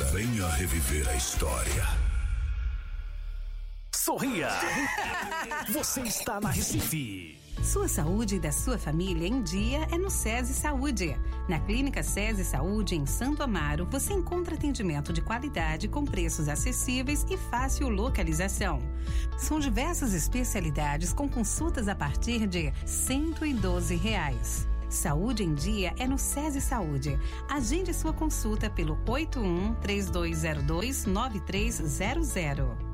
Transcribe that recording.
Venha reviver a história. Sorria! Você está na Recife. Sua saúde e da sua família em dia é no SESI Saúde. Na Clínica SESI Saúde, em Santo Amaro, você encontra atendimento de qualidade com preços acessíveis e fácil localização. São diversas especialidades com consultas a partir de R$ 112. Saúde em dia é no SESI Saúde. Agende sua consulta pelo 81-3202-9300.